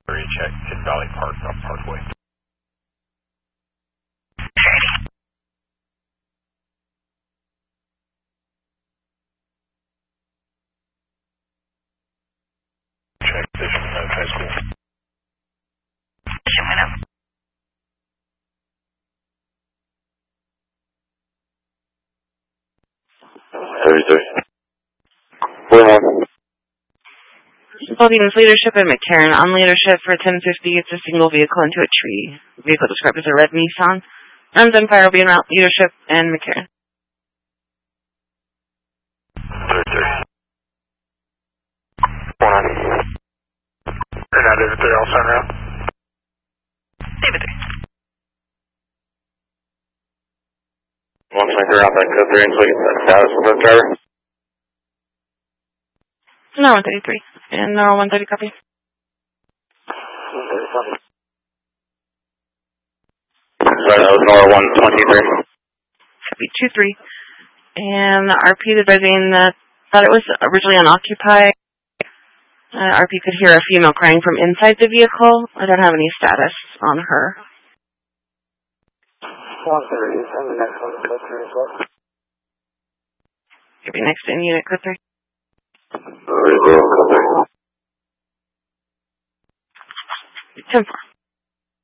Check in Valley Park on Parkway. Check Vision High School. Vision window. Buildings leadership and McCarran. On leadership for 1050, it's a single vehicle into a tree. Vehicle described as a red Nissan. Runs on fire will be in route leadership and McCarran. 1-9. You're not David 3, all sign route. David 3. 1 second around that code 3 and so you get that status with the driver. No 133. And no 130 copy. 130 copy. Sorry, that was NORA 123. Copy 23. And the RP is advising that thought it was originally unoccupied. RP could hear a female crying from inside the vehicle. I don't have any status on her. 130, and the next one, code 3 as well. Could be next in unit code 3. 10-4. 10-4.